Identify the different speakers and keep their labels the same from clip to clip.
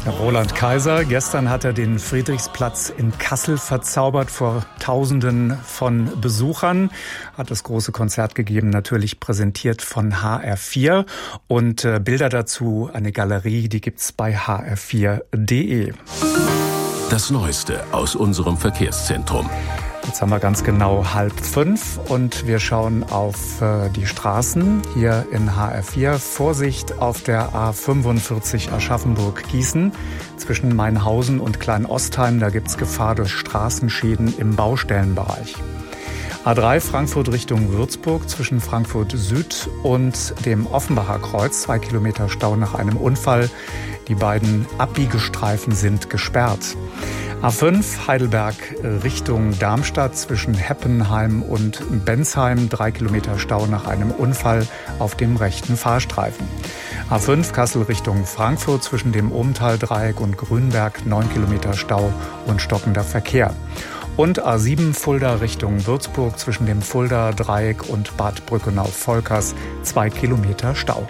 Speaker 1: Roland Kaiser, gestern hat er den Friedrichsplatz in Kassel verzaubert vor Tausenden von Besuchern, hat das große Konzert gegeben, natürlich präsentiert von HR4 und Bilder dazu, eine Galerie, die gibt's bei hr4.de.
Speaker 2: Das Neueste aus unserem Verkehrszentrum.
Speaker 1: Jetzt haben wir ganz genau 4:30 und wir schauen auf die Straßen hier in HR4. Vorsicht auf der A45 Aschaffenburg-Gießen zwischen Mainhausen und Kleinostheim. Da gibt's Gefahr durch Straßenschäden im Baustellenbereich. A3 Frankfurt Richtung Würzburg zwischen Frankfurt Süd und dem Offenbacher Kreuz. 2 Kilometer Stau nach einem Unfall. Die beiden Abbiegestreifen sind gesperrt. A5 Heidelberg Richtung Darmstadt zwischen Heppenheim und Bensheim. 3 Kilometer Stau nach einem Unfall auf dem rechten Fahrstreifen. A5 Kassel Richtung Frankfurt zwischen dem Ohmtal-Dreieck und Grünberg. 9 Kilometer Stau und stockender Verkehr. Und A7 Fulda Richtung Würzburg zwischen dem Fulda-Dreieck und Bad Brückenau-Volkers. 2 Kilometer Stau.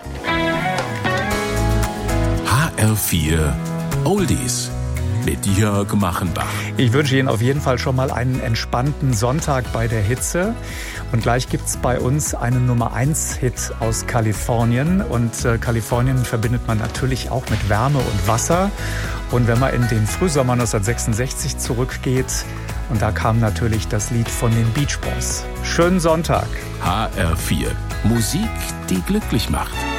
Speaker 2: HR4 Oldies mit Jörg Machenbach.
Speaker 1: Ich wünsche Ihnen auf jeden Fall schon mal einen entspannten Sonntag bei der Hitze. Und gleich gibt's bei uns einen Nummer-1-Hit aus Kalifornien. Und Kalifornien verbindet man natürlich auch mit Wärme und Wasser. Und wenn man in den Frühsommer 1966 zurückgeht, und da kam natürlich das Lied von den Beach Boys. Schönen Sonntag.
Speaker 2: HR4 Musik, die glücklich macht.